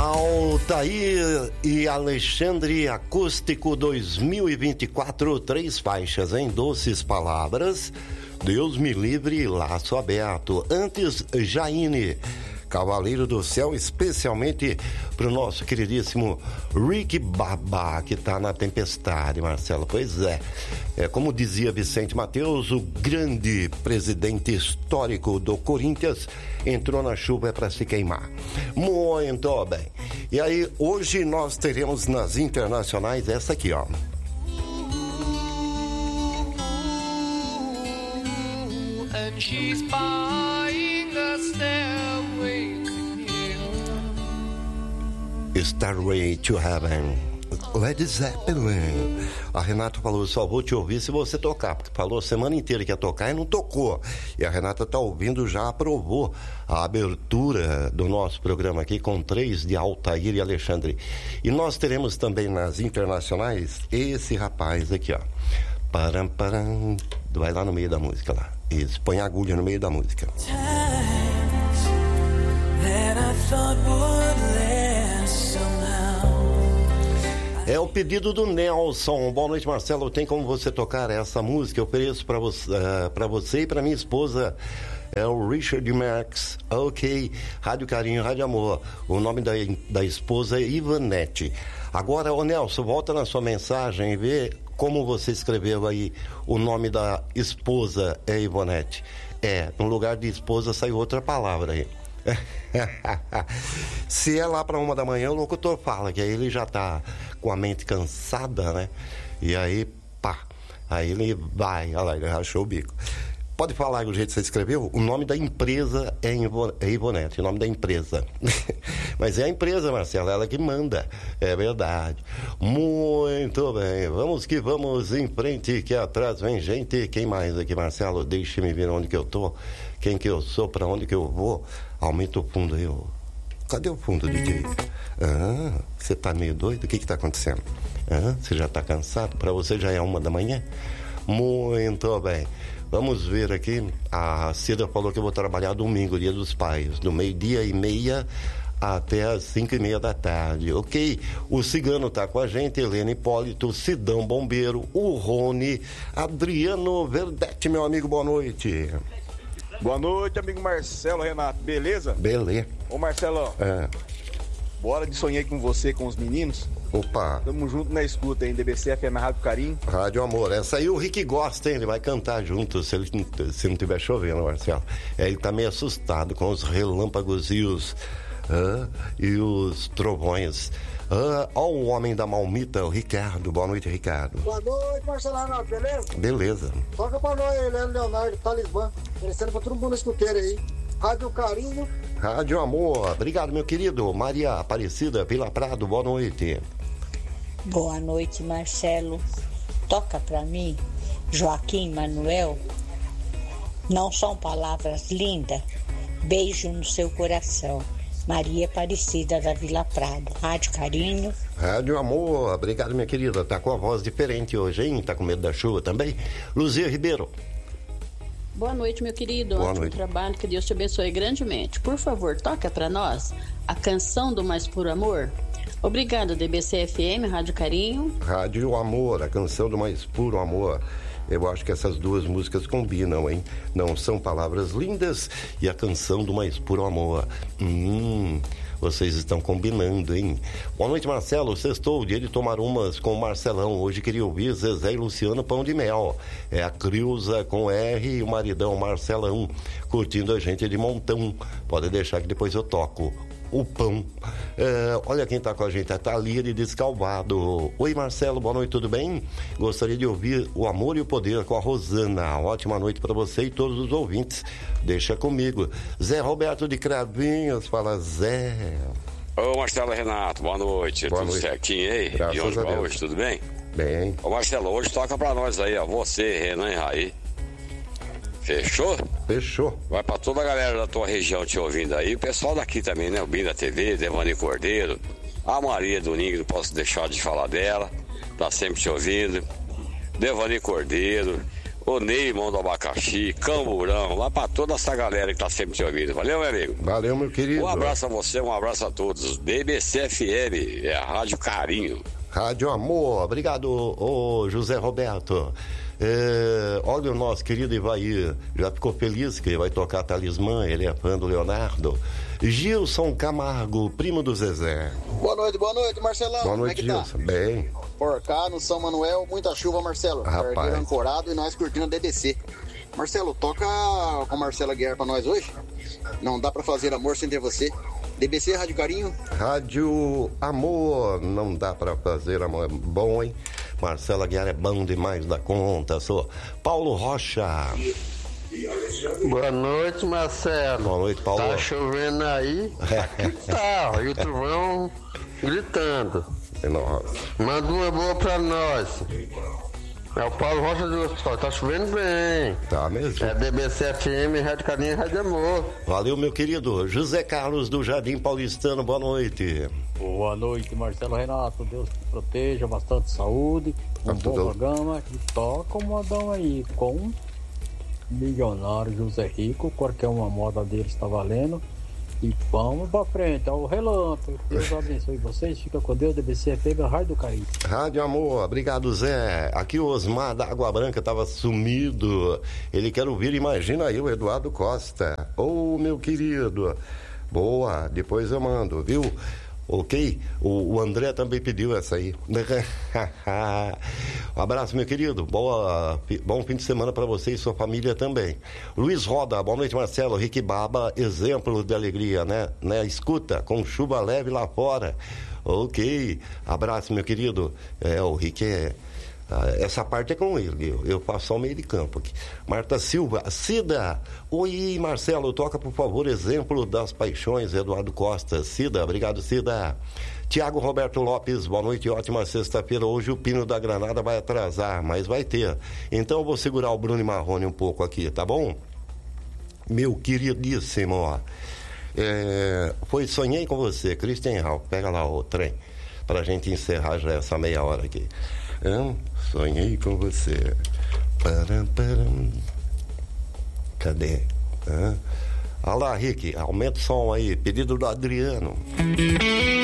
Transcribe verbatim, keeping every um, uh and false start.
Altair e Alexandre Acústico dois mil e vinte e quatro, três faixas em doces palavras. Deus me livre, laço aberto. Antes, Jaine, Cavaleiro do Céu, especialmente para o nosso queridíssimo Rick Baba, que está na tempestade, Marcelo. Pois é, é, como dizia Vicente Mateus, o grande presidente histórico do Corinthians entrou na chuva para se queimar. Muito bem. E aí, hoje nós teremos nas internacionais essa aqui, ó. And she's buying a stairway to heaven. Stairway to Heaven. Led Zeppelin. A Renata falou, só vou te ouvir se você tocar, porque falou a semana inteira que ia tocar e não tocou. E a Renata tá ouvindo, já aprovou a abertura do nosso programa aqui com três de Altair e Alexandre. E nós teremos também nas internacionais esse rapaz aqui, ó. Param, param. Vai lá no meio da música lá. Isso, põe a agulha no meio da música. É o pedido do Nelson. Boa noite, Marcelo. Tem como você tocar essa música? Eu ofereço para você, uh, para você e para minha esposa. É o Richard Marx. Ok. Rádio Carinho, Rádio Amor. O nome da, da esposa é Ivanete. Agora, ô Nelson, volta na sua mensagem e vê como você escreveu aí o nome da esposa é Ivonete. É, no lugar de esposa saiu outra palavra aí. Se é lá para uma da manhã, o locutor fala que aí ele já tá com a mente cansada, né? E aí, pá, aí ele vai, olha lá, ele rachou o bico. Pode falar do jeito que você escreveu? O nome da empresa é Ivonete, o nome da empresa. Mas é a empresa, Marcelo, ela que manda. É verdade. Muito bem, vamos que vamos em frente, que atrás vem gente. Quem mais aqui, Marcelo? Deixe-me ver onde que eu tô, quem que eu sou, pra onde que eu vou. Aumenta o fundo aí, ó. Cadê o fundo, D J? Ah, você tá meio doido? O que que tá acontecendo? Ah, você já tá cansado? Pra você já é uma da manhã? Muito bem. Vamos ver aqui, a Cida falou que eu vou trabalhar domingo, dia dos pais, do meio-dia e meia até as cinco e meia da tarde, ok? O Cigano tá com a gente, Helena Hipólito, Sidão Bombeiro, o Rony, Adriano Verdete, meu amigo, boa noite. Boa noite, amigo Marcelo, Renato, beleza? Beleza. Ô Marcelão, é. Bora de Sonhei com Você, com os meninos? Opa. Tamo junto na escuta aí, D B C F M, Rádio Carinho. Rádio Amor. Essa aí o Rick gosta, hein? Ele vai cantar junto, se ele se não tiver chovendo, Marcelo. É, ele tá meio assustado com os relâmpagos e os, uh, e os trovões. Uh, ó o homem da Malmita, o Ricardo. Boa noite, Ricardo. Boa noite, Marcelão, beleza? Beleza. Toca pra nós, Helena Leonardo, Talismã. Oferecendo pra todo mundo escuteiro aí. Rádio Carinho. Rádio Amor. Obrigado, meu querido. Maria Aparecida, Vila Prado, boa noite. Boa noite, Marcelo. Toca pra mim, Joaquim Manuel. Não são palavras lindas? Beijo no seu coração. Maria Aparecida da Vila Prado. Rádio Carinho. Rádio Amor. Obrigado, minha querida. Tá com a voz diferente hoje, hein? Tá com medo da chuva também? Luzia Ribeiro. Boa noite, meu querido. Boa Ótimo noite. Trabalho, que Deus te abençoe grandemente. Por favor, toca pra nós a canção do Mais Puro Amor. Obrigado, D B C F M, Rádio Carinho. Rádio Amor, a canção do Mais Puro Amor. Eu acho que essas duas músicas combinam, hein? Não são palavras lindas e a canção do Mais Puro Amor. Hum, vocês estão combinando, hein? Boa noite, Marcelo. Sextou, dia de tomar umas com o Marcelão. Hoje queria ouvir Zezé e Luciano Pão de Mel. É a Criuza com R e o maridão Marcelão curtindo a gente de montão. Pode deixar que depois eu toco o pão. É, olha quem tá com a gente, a Thalia de Descalvado. Oi, Marcelo, boa noite, tudo bem? Gostaria de ouvir O Amor e o Poder com a Rosana. Ótima noite para você e todos os ouvintes. Deixa comigo. Zé Roberto de Cravinhos, fala Zé. Ô, Marcelo Renato, boa noite. Boa tudo noite. Certinho aí? Graças de onde a vai Deus. hoje, tudo bem? Bem. Ô, Marcelo, hoje toca pra nós aí, ó. Você, Renan e Raí. Fechou? Fechou. Vai pra toda a galera da tua região te ouvindo aí. O pessoal daqui também, né? O Bim da T V, Devani Cordeiro. A Maria do Ninho, não posso deixar de falar dela. Tá sempre te ouvindo. Devani Cordeiro. o Ney, irmão do Abacaxi, Camburão, lá pra toda essa galera que tá sempre te ouvindo. Valeu, meu amigo? Valeu, meu querido. Um abraço a você, um abraço a todos. D B C F M, é a Rádio Carinho. Rádio Amor, obrigado, ô José Roberto. É, olha o nosso querido Ivaí, já ficou feliz que vai tocar Talismã, ele é fã do Leonardo. Gilson Camargo, primo do Zezé. Boa noite, boa noite, Marcelão. Boa noite, Como é que Gilson. Tá? Bem. Por cá, no São Manuel, muita chuva, Marcelo. Rapaz. Cargueiro ancorado e nós curtindo a D B C. Marcelo, toca com a Marcela Guiar pra nós hoje? Não dá pra fazer amor sem ter você. D B C, Rádio Carinho. Rádio Amor, não dá pra fazer amor, é bom, hein? Marcela Guiar é bom demais da conta, sou Paulo Rocha. Boa noite, Marcelo. Boa noite, Paulo. Tá chovendo aí? Aqui tá, e o trovão gritando. Nossa. Manda uma boa pra nós. É o Paulo Rocha do Hospital, tá chovendo bem. Tá mesmo. É D B C F M, Rádio Carinho e Rádio Amor. Valeu, meu querido. José Carlos do Jardim Paulistano, boa noite. Boa noite, Marcelo Renato. Deus te proteja, bastante saúde. Um Tá bom tudo- programa. E toca o modão aí com Milionário José Rico. Qualquer uma moda dele está valendo. E vamos pra frente, ao relâmpago. Deus abençoe vocês. Fica com Deus, D B C F M, Rádio do Carinho. Rádio Amor, obrigado, Zé. Aqui o Osmar da Água Branca estava sumido. Ele quer ouvir, imagina aí, o Eduardo Costa. Ô, meu querido. Boa, depois eu mando, viu? Ok? O, o André também pediu essa aí. Um abraço, meu querido. Boa, bom fim de semana para você e sua família também. Luiz Roda, boa noite, Marcelo. Rick Baba, exemplo de alegria, né? né? Escuta, com chuva leve lá fora. Ok. Abraço, meu querido. É, o Rick é... Essa parte é com ele, eu, eu faço só o meio de campo aqui. Marta Silva, Cida, oi Marcelo, toca por favor Exemplo das Paixões, Eduardo Costa. Cida, obrigado Cida. Tiago Roberto Lopes, boa noite, ótima sexta-feira. Hoje o Pino da Granada vai atrasar, mas vai ter. Então eu vou segurar o Bruno e Marrone um pouco aqui, tá bom? Meu queridíssimo, ó. É, foi Sonhei com Você, Christian Hall, pega lá o trem, pra gente encerrar já essa meia hora aqui. Hum, sonhei com você. Param, param. Cadê? Hã? Olha lá, Rick, aumenta o som aí. Pedido do Adriano.